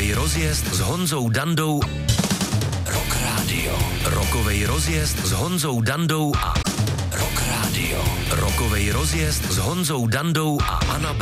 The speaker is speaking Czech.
Rokovej rozjezd s Honzou Dandou. Rock Radio. Rokovej rozjezd s Honzou Dandou a Rock Radio. Rokovej rozjezd s Honzou Dandou a Anabel.